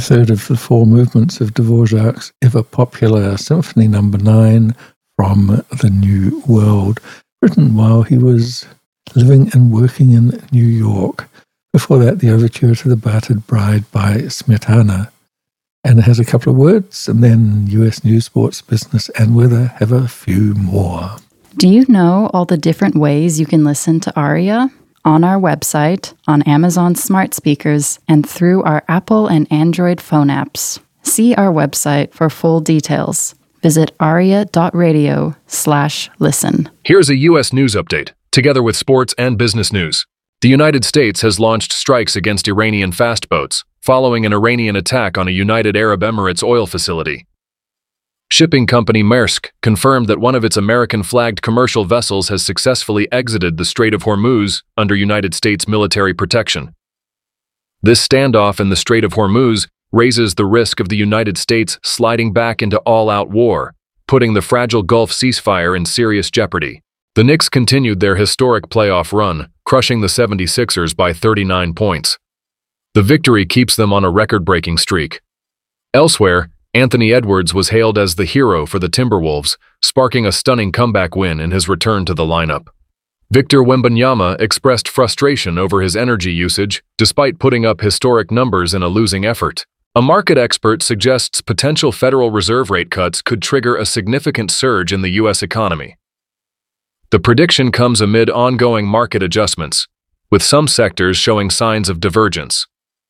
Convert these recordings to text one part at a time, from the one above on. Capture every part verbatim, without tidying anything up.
third of the four movements of Dvorak's ever-popular Symphony Number nine from the New World, written while he was living and working in New York. Before that, the overture to The Battered Bride by Smetana. And it has a couple of words, and then U S news, sports, business, and weather have a few more. Do you know all the different ways you can listen to Aria? On our website, on Amazon smart speakers, and through our Apple and Android phone apps. See our website for full details. Visit aria.radio slash listen. Here's a U S news update, together with sports and business news. The United States has launched strikes against Iranian fast boats, following an Iranian attack on a United Arab Emirates oil facility. Shipping company Maersk confirmed that one of its American-flagged commercial vessels has successfully exited the Strait of Hormuz under United States military protection. This standoff in the Strait of Hormuz raises the risk of the United States sliding back into all-out war, putting the fragile Gulf ceasefire in serious jeopardy. The Knicks continued their historic playoff run, crushing the seventy-sixers by thirty-nine points. The victory keeps them on a record-breaking streak. Elsewhere, Anthony Edwards was hailed as the hero for the Timberwolves, sparking a stunning comeback win in his return to the lineup. Victor Wembanyama expressed frustration over his energy usage, despite putting up historic numbers in a losing effort. A market expert suggests potential Federal Reserve rate cuts could trigger a significant surge in the U S economy. The prediction comes amid ongoing market adjustments, with some sectors showing signs of divergence.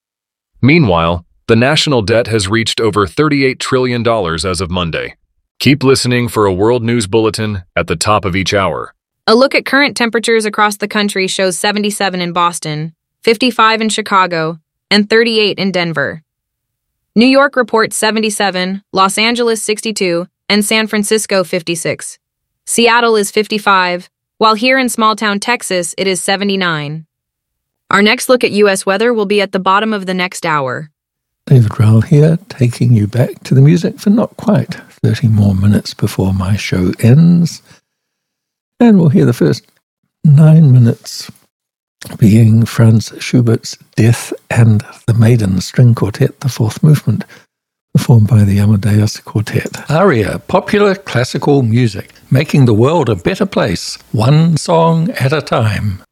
Meanwhile, the national debt has reached over thirty-eight trillion dollars as of Monday. Keep listening for a World News Bulletin at the top of each hour. A look at current temperatures across the country shows seventy-seven in Boston, fifty-five in Chicago, and thirty-eight in Denver. New York reports seventy-seven, Los Angeles sixty-two, and San Francisco fifty-six. Seattle is fifty-five, while here in small-town Texas it is seventy-nine. Our next look at U S weather will be at the bottom of the next hour. David Rowell here, taking you back to the music for not quite thirty more minutes before my show ends. And we'll hear the first nine minutes being Franz Schubert's Death and the Maiden String Quartet, the fourth movement, performed by the Amadeus Quartet. Aria, popular classical music, making the world a better place, one song at a time.